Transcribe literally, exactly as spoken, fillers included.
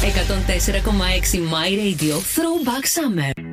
εκατόν τέσσερα κόμμα έξι My Radio Throwback Summer.